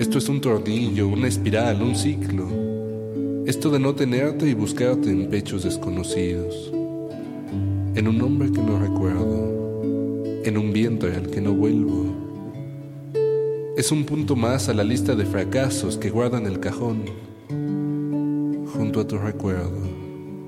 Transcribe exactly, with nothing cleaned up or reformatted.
Esto es un tornillo, una espiral, un ciclo. Esto de no tenerte y buscarte en pechos desconocidos, en un hombre que no recuerdo, en un vientre al que no vuelvo. Es un punto más a la lista de fracasos que guardan el cajón, junto a tu recuerdo.